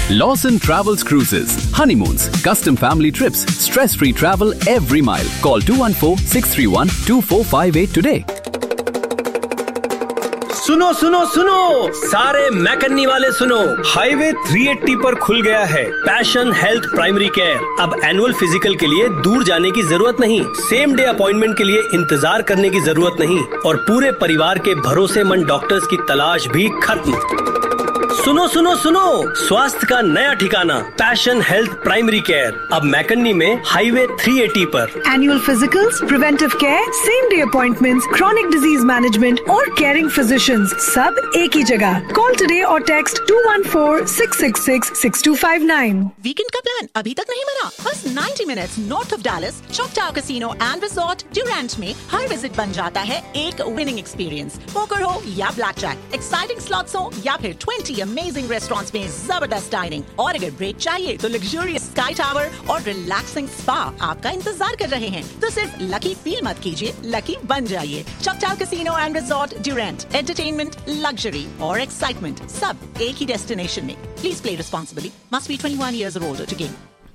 Lawson Travels Cruises, honeymoons, custom family trips, stress-free travel every mile. Call 214-631-2458 today. सुनो सुनो सुनो, सारे मैकन्नी वाले सुनो, हाईवे 380 पर खुल गया है पैशन हेल्थ प्राइमरी केयर। अब एनुअल फिजिकल के लिए दूर जाने की जरूरत नहीं, सेम डे अपॉइंटमेंट के लिए इंतजार करने की जरूरत नहीं और पूरे परिवार के भरोसेमंद डॉक्टर्स की तलाश भी खत्म। सुनो सुनो सुनो, स्वास्थ्य का नया ठिकाना पैशन हेल्थ प्राइमरी केयर, अब मैकन्नी में हाईवे 380 पर। Annual physicals, preventive care, same day appointments, chronic disease management और केयरिंग फिजिशियंस, सब एक ही जगह। कॉल टुडे और टेक्स्ट 214-666-6259। वीकेंड का प्लान अभी तक नहीं बना? बस 90 minutes north of Dallas, चॉकटाउ casino and resort Durand में हर विजिट बन जाता है एक विनिंग एक्सपीरियंस। पोकर हो या ब्लैक जैक, एक्साइटिंग स्लॉट्स हो या फिर 20 अमेजिंग रेस्टोरेंट्स में जबरदस्त डाइनिंग, और अगर ब्रेक चाहिए तो लग्जूरियस स्काई टावर और रिलैक्सिंग स्पा आपका इंतजार कर रहे हैं। तो सिर्फ लकी फील मत कीजिए, लकी बन जाइए। चॉकटाउ casino and resort Durand, entertainment, luxury और एक्साइटमेंट सब एक ही डेस्टिनेशन में। Please play responsibly, must be 21 years or older to game.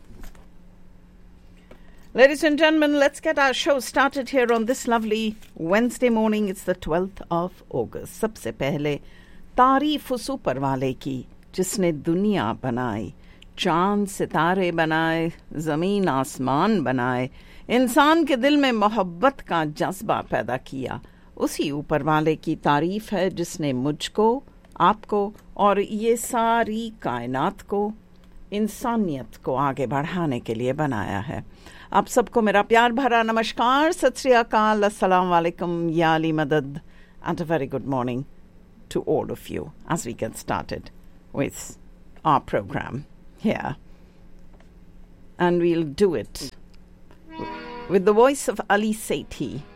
Ladies and gentlemen, let's get our show started here on this lovely Wednesday morning. It's the 12th of August. सबसे पहले तारीफ उस ऊपर वाले की जिसने दुनिया बनाई, चांद सितारे बनाए, ज़मीन आसमान बनाए, इंसान के दिल में मोहब्बत का जज्बा पैदा किया। उसी ऊपर वाले की तारीफ है जिसने मुझको, आपको और ये सारी कायनात को, इंसानियत को आगे बढ़ाने के लिए बनाया है। आप सबको मेरा प्यार भरा नमस्कार, सत श्री अकाल, अस्सलाम वालेकुम, या अली मदद, and a very good morning to all of you as we get started with our program here. And we'll do it with the voice of Ali Sethi.